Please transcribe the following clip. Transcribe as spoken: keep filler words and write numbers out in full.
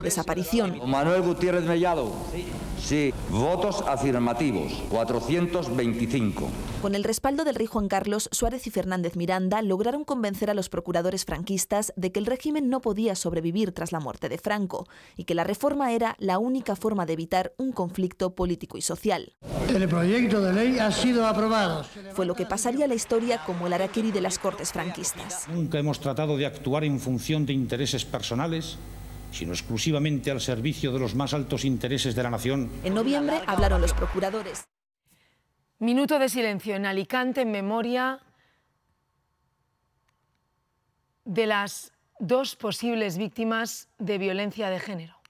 desaparición. Manuel Gutiérrez Mellado. Sí. Votos afirmativos, cuatrocientos veinticinco. Con el respaldo del rey Juan Carlos, Suárez y Fernández Miranda lograron convencer a los procuradores franquistas de que el régimen no podía sobrevivir tras la muerte de Franco y que la reforma era la única forma de evitar un conflicto político y social. El proyecto de ley ha sido aprobado. Fue lo que pasaría a la historia como el harakiri de las Cortes franquistas. Nunca hemos tratado de actuar en función de intereses personales, sino exclusivamente al servicio de los más altos intereses de la nación. En noviembre hablaron los procuradores. Minuto de silencio en Alicante en memoria de las dos posibles víctimas de violencia de género.